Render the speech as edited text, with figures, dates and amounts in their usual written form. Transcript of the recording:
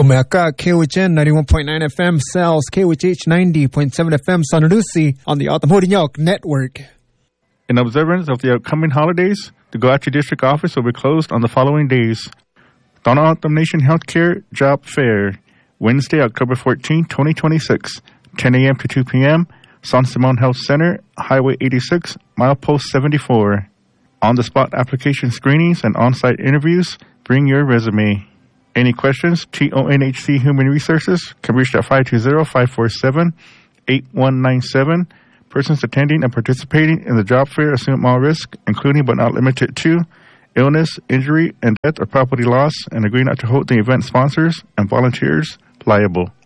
Omeka, KOHN 91.9 FM, Cells, KOHH 90.7 FM, San Lucy on the Automotive Network. In observance of the upcoming holidays, the Guachi District Office will be closed on the following days. Tohono O'odham Nation Healthcare Job Fair, Wednesday, October 14, 2026, 10 a.m. to 2 p.m., San Simon Health Center, Highway 86, Milepost 74. On-the-spot application screenings and on-site interviews. Bring your resume. Any questions? TONHC Human Resources can reach at 520-547-8197. Persons attending and participating in the job fair assume all risk, including but not limited to illness, injury, and death or property loss, and agree not to hold the event sponsors and volunteers liable.